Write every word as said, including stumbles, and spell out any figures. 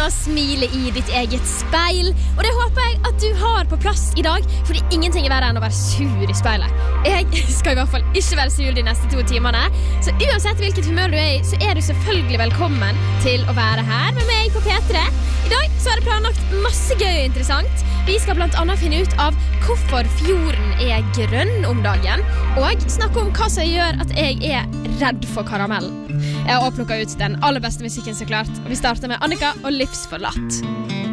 å smile i ditt eget speil. Og det håper jeg at du har på plass i dag, fordi ingenting er verre enn å være sur i speilet. Jeg skal i hvert fall ikke være sur de neste to timene. Så uansett hvilket humør du er i, så er du selvfølgelig velkommen til å være her med meg på P tre. I dag så er det planlagt masse gøy og interessant. Vi skal blant annet finne ut av hvorfor fjorden er grønn om dagen, og snakke om hva som gjør at jeg er redd for karamellen. Jeg har plukket ut den aller beste musikken så klart, og vi starter med Annika og Livsforlatt.